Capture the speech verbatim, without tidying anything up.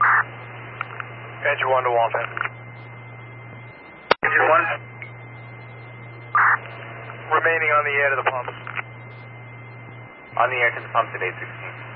Engine one to Walton. Engine one. Remaining on the air to the pumps. On the air to the pumps at eight sixteen.